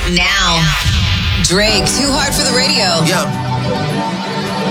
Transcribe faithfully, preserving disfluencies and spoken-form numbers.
Now, Drake, Too Hard for the Radio. Yeah.